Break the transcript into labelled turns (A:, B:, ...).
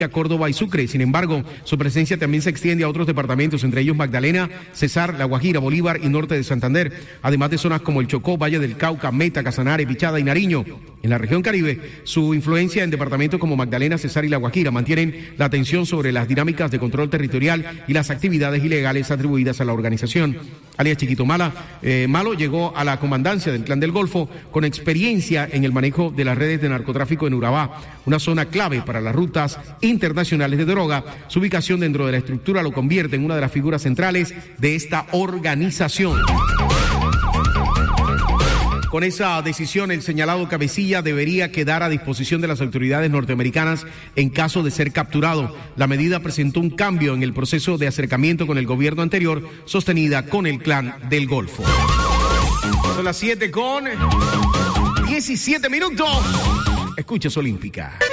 A: Córdoba y Sucre. Sin embargo, su presencia también se extiende a otros departamentos, entre ellos Magdalena, Cesar, La Guajira, Bolívar y norte de Santander, además de zonas como el Chocó, Valle del Cauca, Meta, Casanare, Pichada y Nariño. En la región Caribe, su influencia en departamentos como Magdalena, Cesar y La Guajira mantienen la atención sobre las dinámicas de control territorial y las actividades ilegales atribuidas a la organización. Alias Chiquito Malo llegó a la comandancia del Clan del Golfo con experiencia en el manejo de las redes de narcotráfico en Urabá, una zona clave para las rutas internacionales de droga. Su ubicación dentro de la estructura lo convierte en una de las figuras centrales de esta organización. Con esa decisión, el señalado cabecilla debería quedar a disposición de las autoridades norteamericanas en caso de ser capturado. La medida presentó un cambio en el proceso de acercamiento con el gobierno anterior, sostenida con el Clan del Golfo. Son las 7:17. Escuchas Olímpica.